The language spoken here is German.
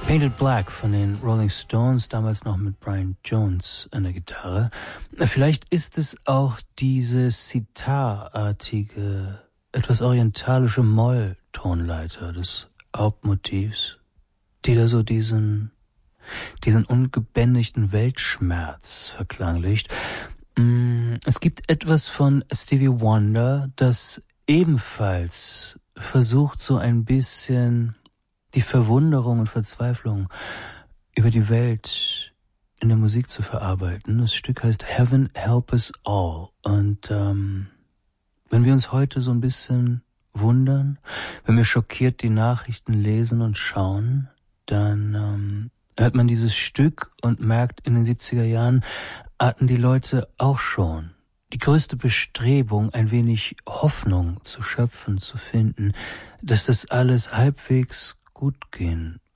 Painted Black von den Rolling Stones, damals noch mit Brian Jones an der Gitarre. Vielleicht ist es auch diese sitarartige, etwas orientalische Moll-Tonleiter des Hauptmotivs, die da so diesen ungebändigten Weltschmerz verklanglicht. Es gibt etwas von Stevie Wonder, das ebenfalls versucht, so ein bisschen die Verwunderung und Verzweiflung über die Welt in der Musik zu verarbeiten. Das Stück heißt Heaven Help Us All. Und wenn wir uns heute so ein bisschen wundern, wenn wir schockiert die Nachrichten lesen und schauen, dann hört man dieses Stück und merkt, in den 70er Jahren hatten die Leute auch schon die größte Bestrebung, ein wenig Hoffnung zu schöpfen, zu finden, dass das alles halbwegs gut gehen